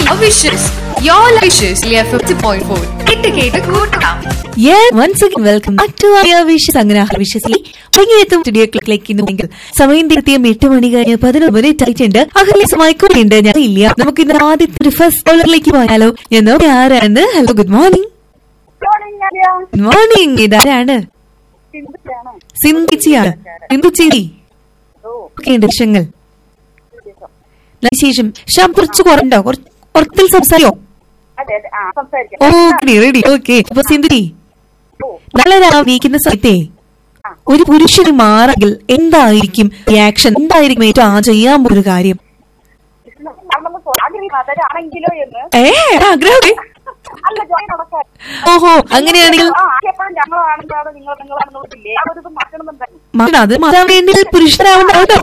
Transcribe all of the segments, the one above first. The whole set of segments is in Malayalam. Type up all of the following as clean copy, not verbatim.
wishes. Your wishes. FM 50.4. കേട്ട് കൂട്ടാം. once again welcome back to our wishes. അങ്ങനെ വിഷസിലെ എത്തും സ്റ്റുഡിയോ ക്ലിക്കിന്നുവെങ്കിൽ സമയം തീർത്തിയും 8 മണി കഴിഞ്ഞ് 11 ആയിട്ടുണ്ട്. അഹല്യസമായിക്കൂടിയുണ്ട്. ഞാൻ ഇല്ല. നമുക്ക് ഇന്ന് ആദ്യത്തെ ഫസ്റ്റ് കോളറിലേക്ക് പോയാലോ? ഞാൻ ആരാണ്? Hello, good morning. Good morning. ഇതാരാണ്? സിന്ധിച്ചിയാണ്. സിന്ധിച്ചി വിഷയങ്ങൾ ശേഷം കുറച്ച് കുറണ്ടോ? കുറത്തിൽ സംസാരിക്കോ? റെഡി. ഓക്കെ. അപ്പൊ സിന്ധി, വളരെ ആഗ്രഹിക്കുന്ന സമയത്തെ ഒരു പുരുഷന് മാറെങ്കിൽ എന്തായിരിക്കും റിയാക്ഷൻ? എന്തായിരിക്കും ഏറ്റവും ചെയ്യാൻ പോകുന്ന കാര്യം? ആഗ്രഹം. ഓഹോ, അങ്ങനെയാണെങ്കിൽ അത് മാറാൻ വേണ്ടി പുരുഷനാവണ്ടോ?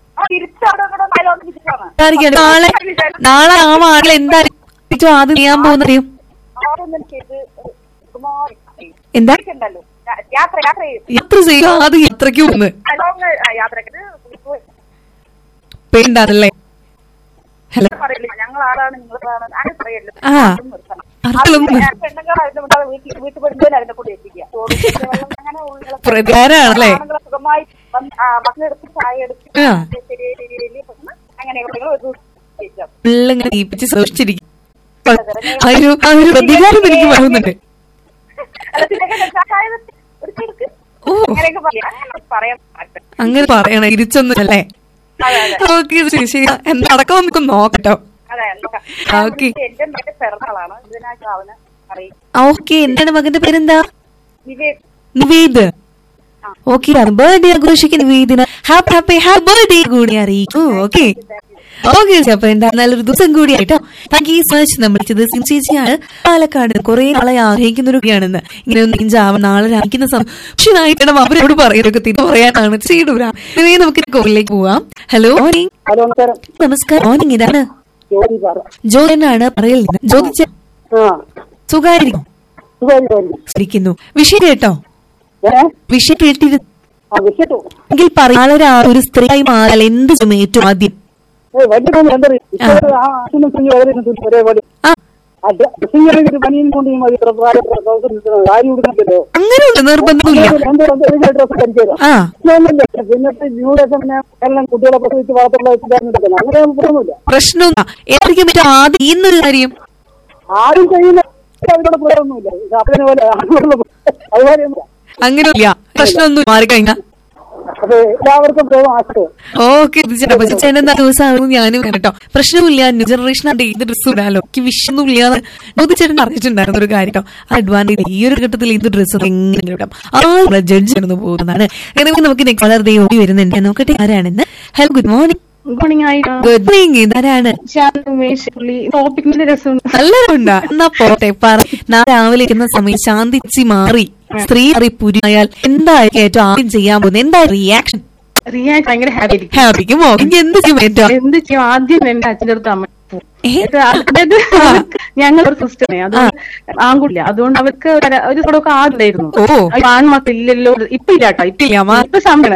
നാളെ ആ ആളെ എന്തായാലും ആദ്യം ചെയ്യാൻ പോകുന്നത് എന്താ? യാത്ര ചെയ്യുക. ആദ്യം യാത്രയ്ക്ക് പോകുന്നത് പേണ്ടാണല്ലേ? ഹലോ, പ്രകാരാണല്ലേ? പിള്ളങ്ങനെ ഈപ്പിച്ച് സൂക്ഷിച്ചിരിക്കും. പ്രതികാരം എനിക്ക് പറയുന്നുണ്ട്. ഓ, അങ്ങനെ പറയണ ഇരിച്ചൊന്നുമല്ലേ? ഓക്കെ, ശരി. നടക്കാൻ നമുക്ക് നോക്കട്ടോ. ഓക്കെ. എന്താണ് മകന്റെ പേരെന്താ? നിവേദ്. ഓക്കെ, ബർത്ത്ഡേ ആഘോഷിക്കുന്ന നിവേദിന ഹാപ്പി ഹാപ്പി ഹാപ്പി ബർത്ത്ഡേ കൂടി അറിയിക്കൂ. Okay okay. അപ്പൊ എന്താ നല്ലൊരു ദിവസം കൂടിയായിട്ടോ. Thank you so much. നമ്മൾ വിളിച്ചത് ചേച്ചിയാണ്, പാലക്കാട്. കുറെ നാളെ ആഗ്രഹിക്കുന്ന ഒരു കൂടിയാണെന്ന് ഇങ്ങനെ ഒന്ന് ഇഞ്ചാവൻ നാളെ രാഹിക്കുന്ന പക്ഷനായിട്ടാണ് അവരോട് പറയുന്നതൊക്കെ തിരിച്ചു പറയാനാണ് ചെയ്യൂരാ. നമുക്ക് കോളിലേക്ക് പോവാം. Hello, morning. നമസ്കാരം. മോർണിംഗ്. ഇതാണ് ജോനാണ് പറയുന്നത്. ചോദിച്ച സുഖായിരിക്കുന്നു. വിഷയം കേട്ടോ? വിഷയം കേട്ടിരുന്നു എങ്കിൽ പറയാ. ഒരു സ്ത്രീയായി മാറാൽ എന്ത് ഏറ്റവും ആദ്യം? അങ്ങനെയുണ്ട്, നിർബന്ധമില്ല. പ്രശ്നമൊന്നും ഏതായിരിക്കും പറ്റും ആദ്യം ചെയ്യുന്നൊരു കാര്യം? അങ്ങനെയില്ല, പ്രശ്നമൊന്നും മാറിക്കഴിഞ്ഞാ ഓക്കെ. ചേട്ടൻ ദിവസം ഞാനും കേട്ടോ, പ്രശ്നമില്ല. ന്യൂ ജനറേഷൻ ആയിട്ട് ഏത് ഡ്രസ്സും ഇടാലോ, എനിക്ക് വിഷയൊന്നുമില്ല. ചേട്ടൻ അറിയിച്ചിട്ടുണ്ടായിരുന്ന ഒരു കാര്യം കേട്ടോ. അഡ്വാൻറ്റേജ് ഈ ഒരു ഘട്ടത്തിൽ ഏത് ഡ്രസ്സും എങ്ങനെ ഇടാം ആ ജഡ്ജ് ആണെന്ന് പോകുന്നതാണ്. എനിക്ക് നമുക്ക് നെക്സ്റ്റ് വളരെ ഓടി വരുന്നുണ്ട്. നോക്കട്ടെ ആരാണെന്ന്. Hello, good morning. Good morning. ഇതാരാണ്? നല്ലതുണ്ടാ? എന്നാ പോട്ടെ. നാളെ രാവിലെ ഇരിക്കുന്ന സമയം ശാന്തിച്ച് മാറി സ്ത്രീ പുരിയായാൽ എന്തായിരിക്കും ഏറ്റവും ആദ്യം ചെയ്യാൻ പോകുന്നത്? എന്താ റിയാക്ഷൻ? ഭയങ്കര ഹാപ്പിക്കും. എന്ത് ചെയ്യും? ആദ്യം എന്റെ അച്ഛൻ്റെ അടുത്ത് അമ്മ. അതായത് ഞങ്ങൾ ഒരു സിസ്റ്റമേ, അത് ആൺകുട്ടില്ല. അതുകൊണ്ട് അവർക്ക് ഒരു തുടക്കം ആദ്യമായിരുന്നു. ആൺമക്കളില്ലല്ലോ. ഇപ്പൊ ഇല്ല കേട്ടോ, ഇപ്പൊ സമയം